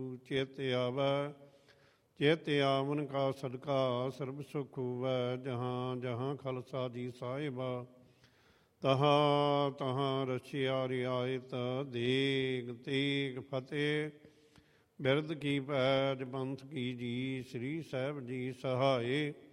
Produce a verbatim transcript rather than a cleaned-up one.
ਚਿਤ ਆਵੈ ਚਿਤ ਆਵਨ ਕਾ ਸਦਕਾ ਸਰਬ ਸੁਖ ਹੋਵੈ। ਜਹਾਂ ਜਹਾਂ ਖਾਲਸਾ ਜੀ ਸਾਹਿਬਾ ਤਹਾਂ ਤਹਾਂ ਰਚਿਆ ਰਿਆਇਤ। ਦੇਗ ਤੇਗ ਫਤਿਹ ਬਿਰਧ ਕੀ ਪੈਜ ਪੰਥ ਕੀ ਜੀ। ਸ੍ਰੀ ਸਾਹਿਬ ਜੀ ਸਹਾਏ